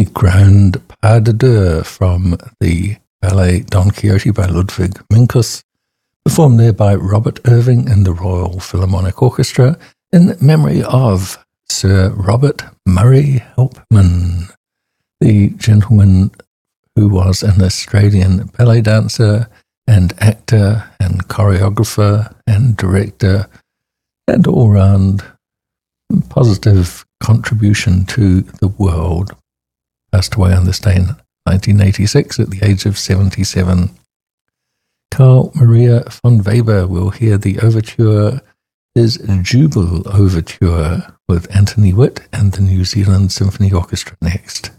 Grand Pas de Deux from the ballet Don Quixote by Ludwig Minkus, performed there by Robert Irving and the Royal Philharmonic Orchestra in memory of Sir Robert Murray Helpman, the gentleman who was an Australian ballet dancer and actor and choreographer and director and all-round positive contribution to the world. Passed away on this day in 1986 at the age of 77. Carl Maria von Weber will hear the overture, his Jubel Overture, with Anthony Witt and the New Zealand Symphony Orchestra next.